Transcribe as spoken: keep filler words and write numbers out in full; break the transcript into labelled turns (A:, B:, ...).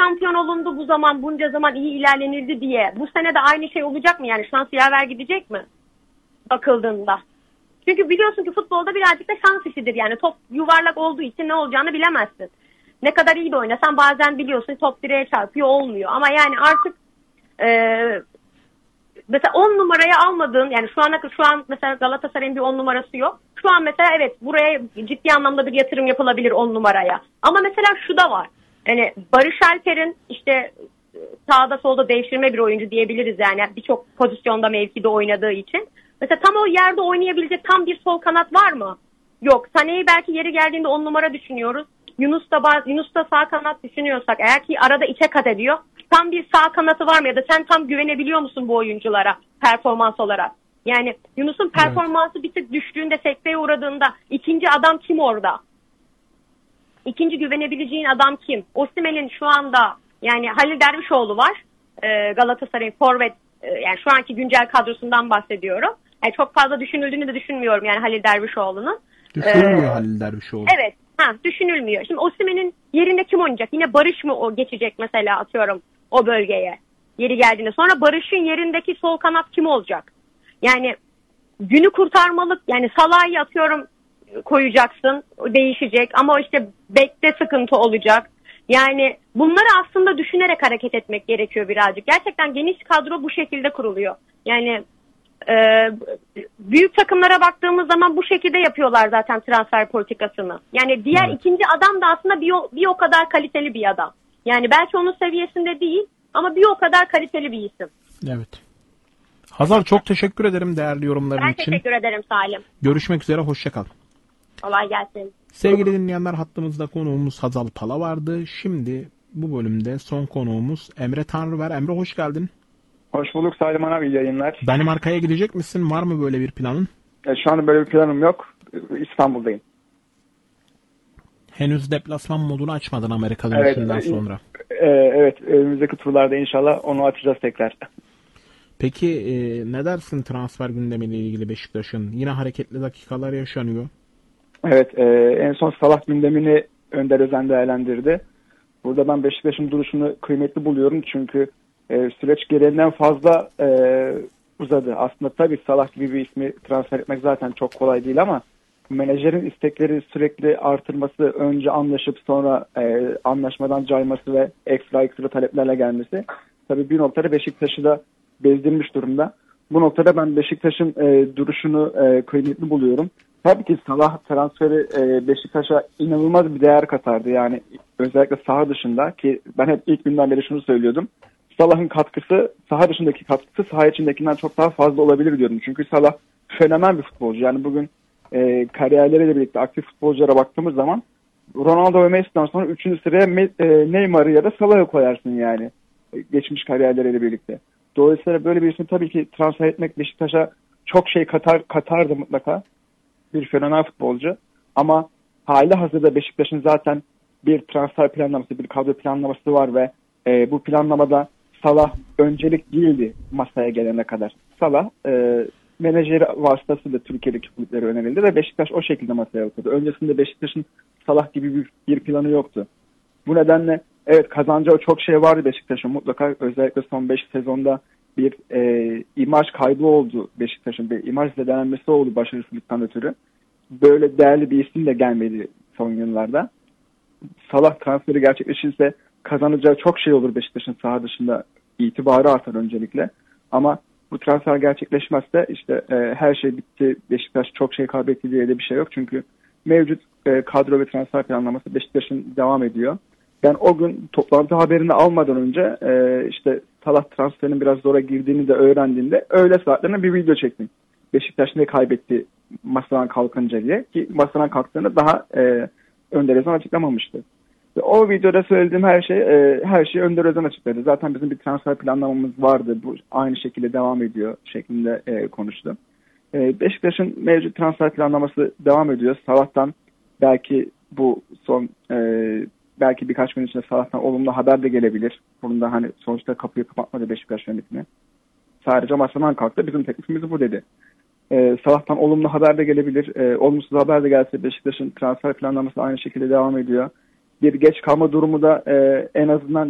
A: şampiyon olundu bu zaman, bunca zaman iyi ilerlenildi diye. Bu sene de aynı şey olacak mı? Yani şans yaver gidecek mi? Bakıldığında. Çünkü biliyorsun ki futbolda birazcık da şans işidir. Yani top yuvarlak olduğu için ne olacağını bilemezsin. Ne kadar iyi de oynasan bazen biliyorsun top direğe çarpıyor, olmuyor. Ama yani artık e, mesela on numaraya almadığın, yani şu ana şu an mesela Galatasaray'ın bir on numarası yok. Şu an mesela evet buraya ciddi anlamda bir yatırım yapılabilir on numaraya. Ama mesela şu da var. Yani Barış Alper'in işte sağda solda devşirme bir oyuncu diyebiliriz yani birçok pozisyonda mevkide oynadığı için. Mesela tam o yerde oynayabilecek tam bir sol kanat var mı? Yok. Sané'yi belki yeri geldiğinde on numara düşünüyoruz. Yunus da bazı, Yunus da sağ kanat düşünüyorsak eğer ki arada içe kat ediyor. Tam bir sağ kanatı var mı ya da sen tam güvenebiliyor musun bu oyunculara performans olarak? Yani Yunus'un performansı evet. bir tık düştüğünde, sekteye uğradığında ikinci adam kim orada? İkinci güvenebileceğin adam kim? Osimhen'in şu anda yani Halil Dervişoğlu var. Ee, Galatasaray'ın forvet e, yani şu anki güncel kadrosundan bahsediyorum. Yani çok fazla düşünüldüğünü de düşünmüyorum yani Halil Dervişoğlu'nun.
B: Düşünülmüyor
A: ee,
B: Halil Dervişoğlu.
A: Evet. Ha, düşünülmüyor. Şimdi Osimhen'in yerinde kim oynayacak? Yine Barış mı o geçecek mesela atıyorum o bölgeye yeri geldiğinde. Sonra Barış'ın yerindeki sol kanat kim olacak? Yani günü kurtarmalık yani Salah'ı atıyorum koyacaksın değişecek ama işte bekte sıkıntı olacak. Yani bunları aslında düşünerek hareket etmek gerekiyor birazcık. Gerçekten geniş kadro bu şekilde kuruluyor. Yani e, büyük takımlara baktığımız zaman bu şekilde yapıyorlar zaten transfer politikasını. Yani diğer evet. ikinci adam da aslında bir o, bir o kadar kaliteli bir adam. Yani belki onun seviyesinde değil ama bir o kadar kaliteli bir isim.
B: Evet. Hazal çok teşekkür ederim değerli yorumların
A: ben
B: için.
A: Ben teşekkür ederim Salim.
B: Görüşmek üzere, hoşça kal.
A: Kolay gelsin.
B: Sevgili dinleyenler, hattımızda konuğumuz Hazal Pala vardı. Şimdi bu bölümde son konuğumuz Emre Tanrıver. Emre hoş geldin.
C: Hoş bulduk Salim abi, iyi yayınlar.
B: Danimarka'ya gidecek misin? Var mı böyle bir planın?
C: Ya şu anda böyle bir planım yok. İstanbul'dayım.
B: Henüz deplasman modunu açmadın Amerika dönüşünden evet, sonra.
C: E, evet, önümüzdeki turlarda inşallah onu açacağız tekrar.
B: Peki e, ne dersin transfer gündemiyle ilgili Beşiktaş'ın? Yine hareketli dakikalar yaşanıyor.
C: Evet, e, en son Salah gündemini Önder Özen değerlendirdi. Burada ben Beşiktaş'ın duruşunu kıymetli buluyorum çünkü e, süreç gereğinden fazla e, uzadı. Aslında tabii Salah gibi bir ismi transfer etmek zaten çok kolay değil ama menajerin istekleri sürekli artırması, önce anlaşıp sonra e, anlaşmadan cayması ve ekstra ekstra taleplerle gelmesi tabii bir noktada Beşiktaş'ı da bezdirmiş durumda. Bu noktada ben Beşiktaş'ın e, duruşunu e, kıymetli buluyorum. Tabii ki Salah transferi e, Beşiktaş'a inanılmaz bir değer katardı. Yani özellikle saha dışında ki ben hep ilk günden beri şunu söylüyordum. Salah'ın katkısı, saha dışındaki katkısı saha içindekinden çok daha fazla olabilir diyordum. Çünkü Salah fenomen bir futbolcu. Yani bugün e, kariyerleriyle birlikte aktif futbolculara baktığımız zaman Ronaldo ve Messi'den sonra üçüncü sıraya e, Neymar'ı ya da Salah'ı koyarsın yani. E, geçmiş kariyerleriyle birlikte. Dolayısıyla böyle bir isim tabii ki transfer etmek Beşiktaş'a çok şey katar katardı mutlaka. Bir fenomen futbolcu. Ama hali hazırda Beşiktaş'ın zaten bir transfer planlaması, bir kadro planlaması var ve e, bu planlamada Salah öncelik değildi masaya gelene kadar. Salah e, menajeri vasıtasıyla Türkiye'deki kulüplere önerildi ve Beşiktaş o şekilde masaya oturdu. Öncesinde Beşiktaş'ın Salah gibi bir, bir planı yoktu. Bu nedenle evet kazanacağı çok şey vardı Beşiktaş'ın mutlaka. Özellikle son beş sezonda bir e, imaj kaybı oldu Beşiktaş'ın. Bir imaj zedelenmesi oldu başarısızlıktan ötürü. Böyle değerli bir isim de gelmedi son yıllarda. Salah transferi gerçekleşirse kazanacağı çok şey olur Beşiktaş'ın saha dışında, itibarı artar öncelikle. Ama bu transfer gerçekleşmezse işte e, her şey bitti, Beşiktaş çok şey kaybetti diye de bir şey yok. Çünkü mevcut e, kadro ve transfer planlaması Beşiktaş'ın devam ediyor. Ben o gün toplantı haberini almadan önce e, işte Salah transferinin biraz zora girdiğini de öğrendiğimde öğle saatlerinde bir video çektim. Beşiktaş ne kaybetti masadan kalkınca diye, ki masadan kalktığında daha e, Önder Özen açıklamamıştı. Ve o videoda söylediğim her şey e, her şeyi Önder Özen açıkladı. Zaten bizim bir transfer planlamamız vardı. Bu aynı şekilde devam ediyor şeklinde e, konuştu. E, Beşiktaş'ın mevcut transfer planlaması devam ediyor. Salah'tan belki bu son e, belki birkaç gün içinde Salah'tan olumlu haber de gelebilir. Bunun da hani sonuçta kapıyı kapatmadı Beşiktaş yönetimi. Sadece masadan kalktı. Bizim teklifimiz bu dedi. Ee, Salah'tan olumlu haber de gelebilir. Ee, olumsuz haber de gelse Beşiktaş'ın transfer planlaması aynı şekilde devam ediyor. Bir geç kalma durumu da e, en azından